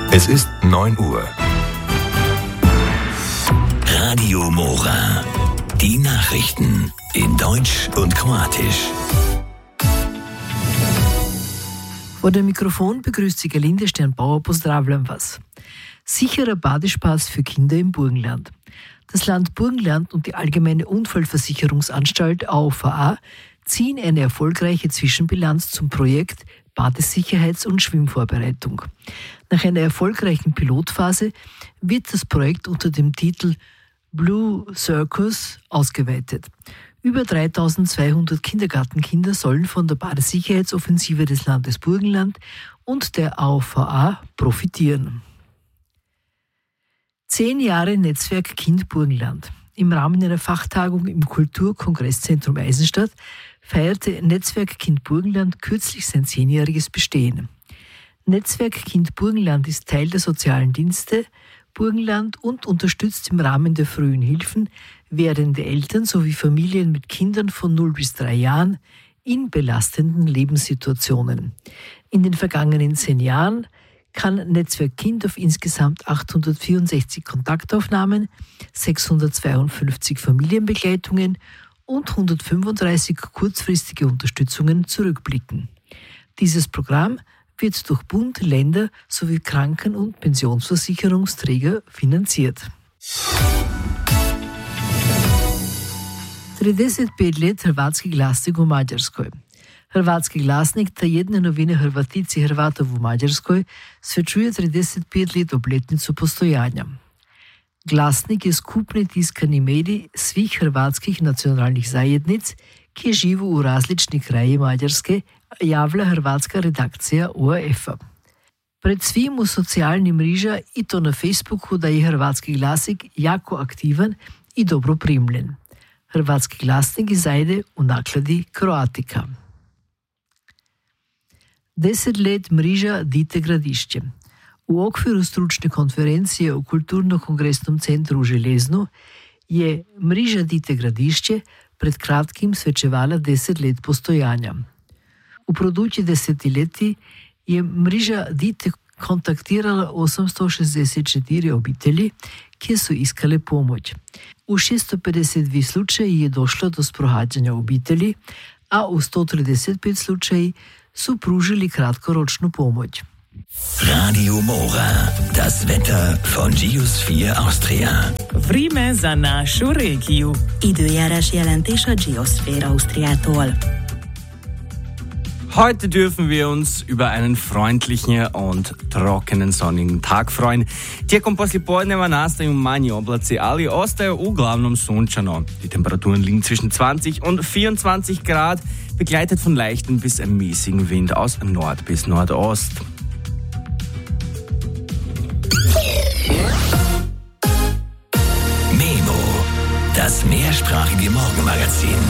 Es ist 9 Uhr. Radio Mora. Die Nachrichten in Deutsch und Kroatisch. Vor dem Mikrofon begrüßt Sie Gerlinde Sternbauer, pozdravljam vas. Sicherer Badespaß für Kinder im Burgenland. Das Land Burgenland und die Allgemeine Unfallversicherungsanstalt AOVA ziehen eine erfolgreiche Zwischenbilanz zum Projekt Badesicherheits- und Schwimmvorbereitung. Nach einer erfolgreichen Pilotphase wird das Projekt unter dem Titel Blue Circus ausgeweitet. Über 3200 Kindergartenkinder sollen von der Badesicherheitsoffensive des Landes Burgenland und der AOVA profitieren. 10 Jahre Netzwerk Kind Burgenland. Im Rahmen einer Fachtagung im Kulturkongresszentrum Eisenstadt feierte Netzwerk Kind Burgenland kürzlich sein 10-jähriges Bestehen. Netzwerk Kind Burgenland ist Teil der sozialen Dienste Burgenland und unterstützt im Rahmen der frühen Hilfen werdende Eltern sowie Familien mit Kindern von 0 bis 3 Jahren in belastenden Lebenssituationen. In den vergangenen 10 Jahren kann Netzwerk Kind auf insgesamt 864 Kontaktaufnahmen, 652 Familienbegleitungen und 135 kurzfristige Unterstützungen zurückblicken. Dieses Programm wird durch Bund, Länder sowie Kranken- und Pensionsversicherungsträger finanziert. 35 let hrvatski glasnik u Mađarskoj. Hrvatski glasnik ta jedne novine Hrvatici i Hrvatov u Mađarskoj svečuje 35 let obletnicu postojanja. Glasnik je skupni tiskani medij svih hrvatskih nacionalnih zajednic, ki živu u različni kraji Mađarske, javlja hrvatska redakcija ORF-a. Pred svim u socijalnim mreža i to na Facebooku da je hrvatski glasnik jako aktivan i dobro primljen. Hrvatski glasnik izajde u nakladi Kroatika. 10 let mreža Dite gradišće. U okviru stručne konferencije u Kulturno-kongresnom centru u Železnu je mreža Dite gradišće pred kratkim svečevala 10 let postojanja. V produči desetletij je mreža Dite kontaktirala 864 obitelji, ki so iskale pomoč. V 652 slučaji je došlo do sprohađanja obitelji, a v 135 slučaji su pružili kratkoročnu pomoć. Radio Mora. Das Wetter von Geosphere Austria. Vreme za našu regiju. Időjárás jelentés a Geosphere Austriától. Heute dürfen wir uns über einen freundlichen und trockenen sonnigen Tag freuen. Tijekom poslijepodneva nastaju manji oblaci, ali ostaju uglavnom sunčano. Die Temperaturen liegen zwischen 20 und 24 Grad, begleitet von leichten bis mäßigen Wind aus Nord bis Nordost. Memo. Das mehrsprachige Morgenmagazin.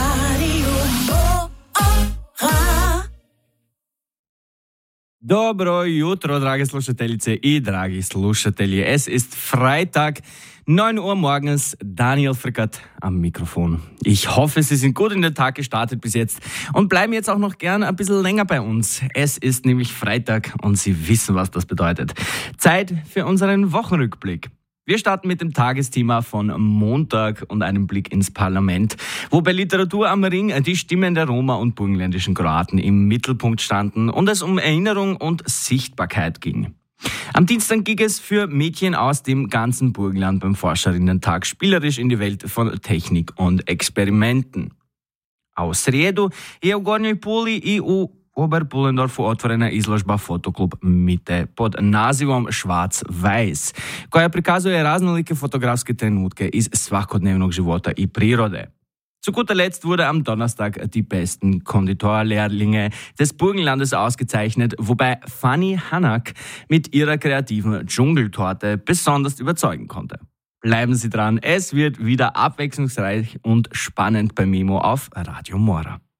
Dobro jutro, drage slušateljice i dragi slušatelji. Es ist Freitag, 9 Uhr morgens, Daniel Frickert am Mikrofon. Ich hoffe, Sie sind gut in den Tag gestartet bis jetzt und bleiben jetzt auch noch gern ein bisschen länger bei uns. Es ist nämlich Freitag und Sie wissen, was das bedeutet. Zeit für unseren Wochenrückblick. Wir starten mit dem Tagesthema von Montag und einem Blick ins Parlament, wo bei Literatur am Ring die Stimmen der Roma und burgenländischen Kroaten im Mittelpunkt standen und es um Erinnerung und Sichtbarkeit ging. Am Dienstag ging es für Mädchen aus dem ganzen Burgenland beim Forscherinnen-Tag spielerisch in die Welt von Technik und Experimenten. A u srijedu je u Gornjoj Puli i u Oberpullendorfu otvorena izložba Fotoklub Mite pod nazivom Schwarz-Weiß, koja prikazuje raznolike fotografske trenutke iz svakodnevnog života i prirode. Zu guter Letzt wurde am Donnerstag die besten Konditorlehrlinge des Burgenlandes ausgezeichnet, wobei Fanny Hanak mit ihrer kreativen Dschungeltorte besonders überzeugen konnte. Bleiben Sie dran, es wird wieder abwechslungsreich und spannend bei Memo auf Radio Mora.